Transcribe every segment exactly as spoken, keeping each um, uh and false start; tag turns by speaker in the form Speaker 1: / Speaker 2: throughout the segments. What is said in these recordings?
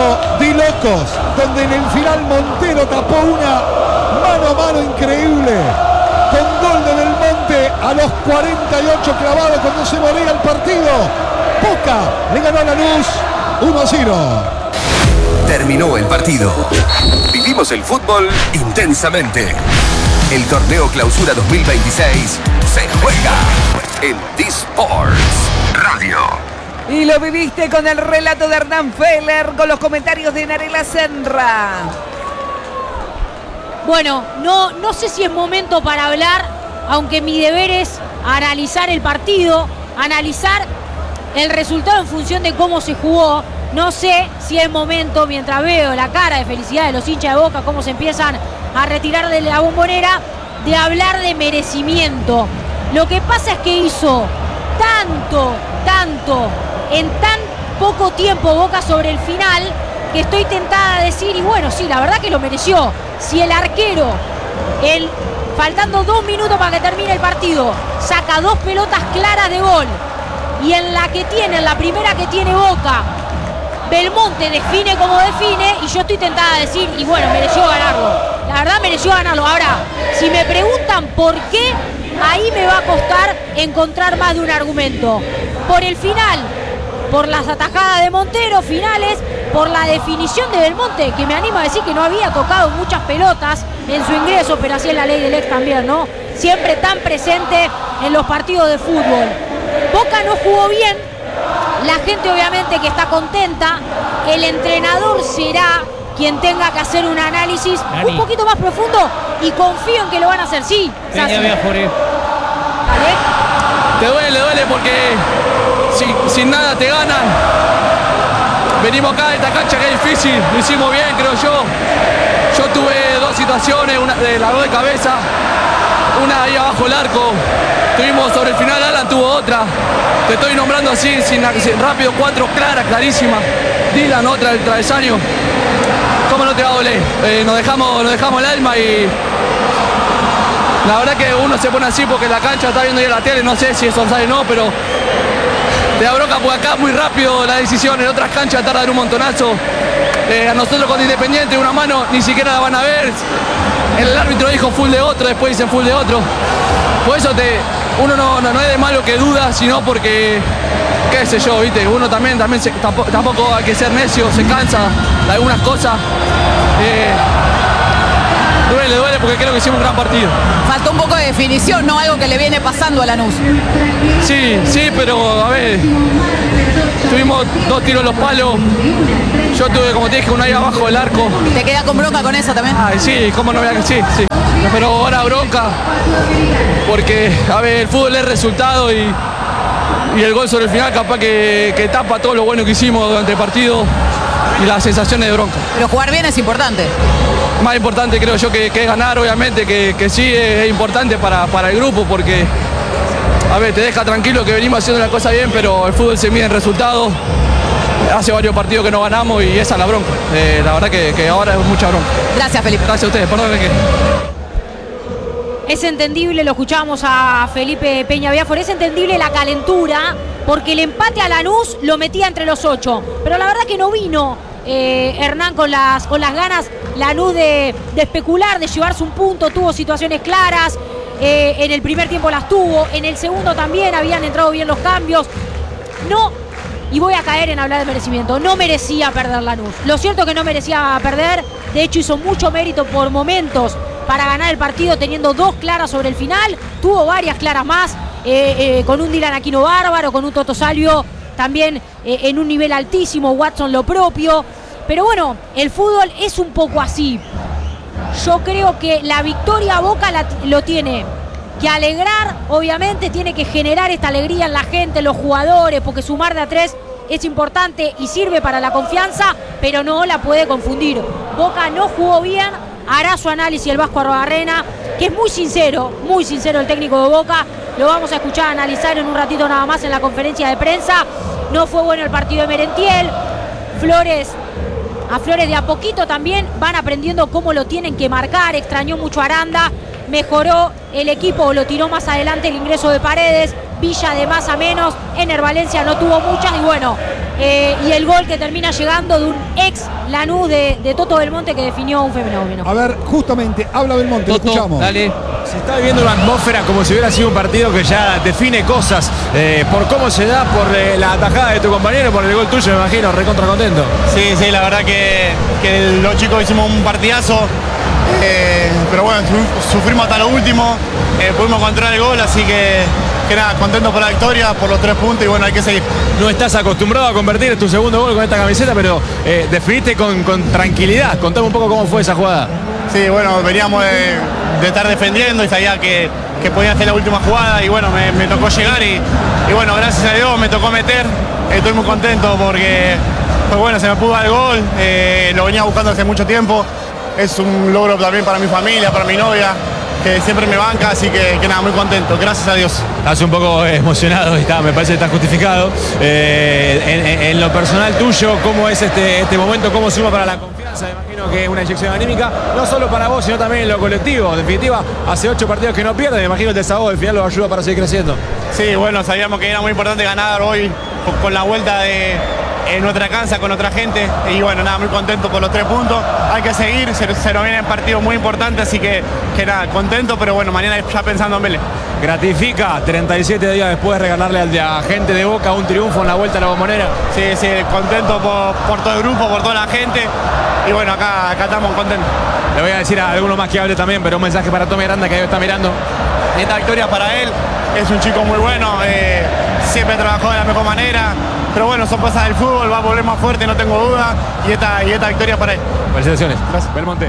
Speaker 1: partido de locos, donde en el final Montero tapó una mano a mano increíble, con gol de Belmonte a los cuarenta y ocho clavados cuando se moría el partido. Boca le ganó a Lanús uno a cero.
Speaker 2: Terminó el partido. Vivimos el fútbol intensamente. El torneo Clausura dos mil veintiséis se juega en D-Sports Radio.
Speaker 3: Y lo viviste con el relato de Hernán Feller, con los comentarios de Narela Senra.
Speaker 4: Bueno, no, no sé si es momento para hablar, aunque mi deber es analizar el partido, analizar el resultado en función de cómo se jugó. No sé si es momento, mientras veo la cara de felicidad de los hinchas de Boca, cómo se empiezan a retirar de la Bombonera, de hablar de merecimiento. Lo que pasa es que hizo tanto, tanto, en tan poco tiempo Boca sobre el final, que estoy tentada a decir, y bueno, sí, la verdad que lo mereció. Si el arquero, el, faltando dos minutos para que termine el partido, saca dos pelotas claras de gol, y en la que tiene, en la primera que tiene Boca, Belmonte define como define, y yo estoy tentada a decir, y bueno, mereció ganarlo. La verdad mereció ganarlo. Ahora, si me preguntan por qué, ahí me va a costar encontrar más de un argumento. Por el final, por las atajadas de Montero finales, por la definición de Belmonte, que me animo a decir que no había tocado muchas pelotas en su ingreso, pero así es la ley del ex también, ¿no? Siempre tan presente en los partidos de fútbol. Boca no jugó bien, la gente obviamente que está contenta, el entrenador será quien tenga que hacer un análisis Dani. un poquito más profundo, y confío en que lo van a hacer, sí.
Speaker 5: Peña Biafore.
Speaker 4: Dale.
Speaker 5: Te duele, duele porque sin, sin nada te ganan. Venimos acá de esta cancha que es difícil, lo hicimos bien, creo yo. Yo tuve dos situaciones, una de las dos de cabeza, una ahí abajo el arco. Tuvimos sobre el final, Alan tuvo otra. Te estoy nombrando así, sin, sin rápido, cuatro claras, clarísimas. Dylan, otra del travesaño. ¿Cómo no te va a doler? Eh, nos, dejamos, nos dejamos el alma y la verdad que uno se pone así porque la cancha está viendo ya la tele, no sé si es offside o no, pero te da bronca porque acá muy rápido la decisión, en otras canchas tardan un montonazo. Eh, a nosotros con Independiente una mano ni siquiera la van a ver. El árbitro dijo full de otro, después dicen full de otro. Por eso te, uno no, no, no es de malo que duda, sino porque, qué sé yo, viste, uno también, también se, tampoco, tampoco hay que ser necio, se cansa de algunas cosas. Eh, duele, duele porque creo que hicimos un gran partido.
Speaker 3: Faltó un poco de definición, ¿no? Algo que le viene pasando a Lanús.
Speaker 5: Sí, sí, pero a ver, tuvimos dos tiros en los palos. Yo tuve, como te dije, uno ahí abajo del arco.
Speaker 3: ¿Te queda con bronca con esa también?
Speaker 5: Ay, sí, cómo no voy a... Sí, sí. Pero ahora bronca, porque, a ver, el fútbol es resultado y, y el gol sobre el final capaz que, que tapa todo lo bueno que hicimos durante el partido y las sensaciones de bronca.
Speaker 3: Pero jugar bien es importante.
Speaker 5: Más importante creo yo que, que es ganar, obviamente, que, que sí es, es importante para, para el grupo, porque, a ver, te deja tranquilo que venimos haciendo la cosa bien, pero el fútbol se mide en resultados. Hace varios partidos que no ganamos y esa es la bronca. Eh, la verdad que, que ahora es mucha bronca.
Speaker 3: Gracias, Felipe.
Speaker 5: Gracias a ustedes, perdónenme que...
Speaker 4: Es entendible, lo escuchábamos a Felipe Peña Biafore, es entendible la calentura, porque el empate a Lanús lo metía entre los ocho. Pero la verdad que no vino eh, Hernán con las, con las ganas, Lanús de, de especular, de llevarse un punto, tuvo situaciones claras, eh, en el primer tiempo las tuvo, en el segundo también habían entrado bien los cambios. No, y voy a caer en hablar de merecimiento, no merecía perder Lanús. Lo cierto es que no merecía perder, de hecho hizo mucho mérito por momentos para ganar el partido, teniendo dos claras sobre el final, tuvo varias claras más, eh, eh, con un Dylan Aquino bárbaro, con un Toto Salvio también eh, en un nivel altísimo, Watson lo propio, pero bueno, el fútbol es un poco así. Yo creo que la victoria a Boca la, lo tiene que alegrar, obviamente tiene que generar esta alegría en la gente, en los jugadores, porque sumar de a tres es importante y sirve para la confianza, pero no la puede confundir. Boca no jugó bien, hará su análisis el Vasco Arrobarrena, que es muy sincero, muy sincero el técnico de Boca, lo vamos a escuchar analizar en un ratito nada más en la conferencia de prensa. No fue bueno el partido de Merentiel, Flores, a Flores de a poquito también van aprendiendo cómo lo tienen que marcar, extrañó mucho a Aranda, mejoró el equipo, lo tiró más adelante el ingreso de Paredes, Villa de más a menos, Ener Valencia no tuvo muchas y bueno, eh, y el gol que termina llegando de un ex Lanús de, de Toto Belmonte que definió un fenómeno.
Speaker 1: A ver, justamente, habla Belmonte,
Speaker 5: Toto,
Speaker 1: lo escuchamos.
Speaker 5: dale.
Speaker 6: Se está viviendo una atmósfera como si hubiera sido un partido que ya define cosas eh, por cómo se da, por eh, la atajada de tu compañero, por el gol tuyo, me imagino, recontra contento.
Speaker 7: Sí, sí, la verdad que, que los chicos hicimos un partidazo, eh, pero bueno, sufrimos hasta lo último, eh, pudimos encontrar el gol, así que, que nada, contento por la victoria, por los tres puntos y bueno, hay que seguir.
Speaker 6: No estás acostumbrado a convertir tu segundo gol con esta camiseta, pero eh, definiste con, con tranquilidad. Contame un poco cómo fue esa jugada.
Speaker 7: Sí, bueno, veníamos de, de estar defendiendo y sabía que, que podía hacer la última jugada y bueno, me, me tocó llegar y, y bueno, gracias a Dios me tocó meter. Estoy muy contento porque pues bueno, se me pudo dar el gol, eh, lo venía buscando hace mucho tiempo. Es un logro también para mi familia, para mi novia, que siempre me banca, así que, que nada, muy contento, gracias a Dios.
Speaker 6: Estás un poco emocionado, está, me parece que está justificado. Eh, en, en, en lo personal tuyo, ¿cómo es este, este momento? ¿Cómo suma para la confianza? Me imagino que es una inyección anímica, no solo para vos, sino también en lo colectivo. En definitiva, hace ocho partidos que no pierdes, me imagino el desahogo del final lo ayuda para seguir creciendo.
Speaker 7: Sí, bueno, sabíamos que era muy importante ganar hoy con, con la vuelta de en nuestra casa, con otra gente y bueno, nada, muy contento por los tres puntos. Hay que seguir, se, se nos vienen partidos muy importantes, así que, que nada, contento, pero bueno, mañana ya pensando en Vélez.
Speaker 6: Gratifica treinta y siete días después regalarle al de a gente de Boca un triunfo en la vuelta a la Bombonera.
Speaker 7: Sí, sí, contento por, por todo el grupo, por toda la gente y bueno, acá, acá estamos contentos.
Speaker 6: Le voy a decir a alguno más que hable también, pero un mensaje para Tommy Aranda que ahí está mirando.
Speaker 7: Esta victoria para él, es un chico muy bueno, eh, siempre trabajó de la mejor manera, pero bueno, son cosas del fútbol, va a volver más fuerte, no tengo duda, y esta, y esta victoria para él.
Speaker 6: Felicitaciones. Gracias. Belmonte.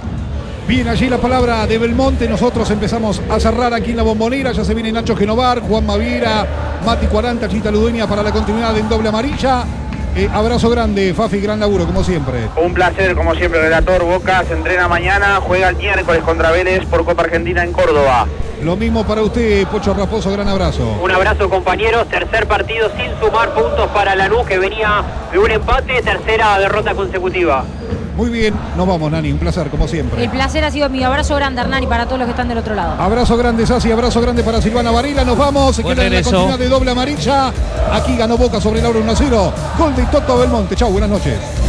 Speaker 1: Bien, allí la palabra de Belmonte. Nosotros empezamos a cerrar aquí en la Bombonera. Ya se viene Nacho Genovar, Juan Maviera, Mati cuarenta, Chita Ludueña para la continuidad en doble amarilla. Eh, abrazo grande, Fafi, gran laburo, como siempre.
Speaker 8: Un placer, como siempre, relator. Boca se entrena mañana, juega el miércoles contra Vélez por Copa Argentina en Córdoba.
Speaker 1: Lo mismo para usted, Pocho Raposo, gran abrazo.
Speaker 9: Un abrazo, compañeros. Tercer partido sin sumar puntos para Lanús, que venía de un empate, tercera derrota consecutiva.
Speaker 1: Muy bien, nos vamos, Nani, un placer, como siempre.
Speaker 4: El placer ha sido mío. Abrazo grande, Hernán, y para todos los que están del otro lado.
Speaker 1: Abrazo grande, Sasi, abrazo grande para Silvana Varela. Nos vamos, se queda en la continuidad de doble amarilla. Aquí ganó Boca sobre Laura uno a cero. Gol de Toto Belmonte. Chau, buenas noches.